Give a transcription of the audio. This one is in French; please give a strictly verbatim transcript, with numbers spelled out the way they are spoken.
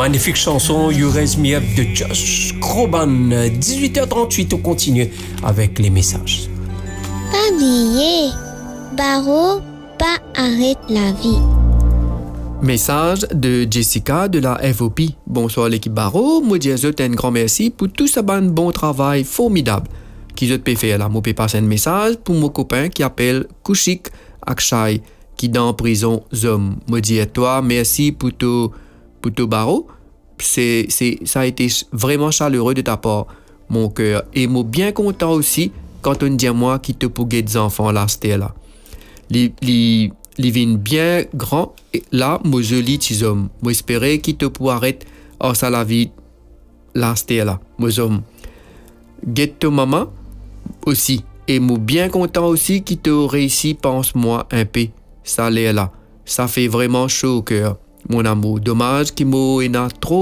magnifique chanson You Raise Me Up de Josh Groban. dix-huit heures trente-huit, on continue avec les messages. Pas oublier, Barreau, pas arrête la vie. Message de Jessica de la F O P. Bonsoir l'équipe Barreau. Moi dis un grand merci pour tout ce bon travail formidable qui je peux faire là. Moi peux passer un message pour mon copain qui appelle Kouchik Akshay qui dans prison Zom. Moi dis à toi merci pour tout pour tout Barreau. C'est c'est ça a été vraiment chaleureux de ta part mon cœur et moi bien content aussi quand on dit à moi qui te pour des enfants là c'était là. Li li li vin bien grand et là moi joli petit homme. Moi espérer qu'il te pour arrêter oh ça la vie là c'était là. Moi homme. Get to maman aussi et moi bien content aussi qu'il te réussi pense-moi un peu ça l'est là. Ça fait vraiment chaud au cœur mon amour. Dommage qu'il m'en a trop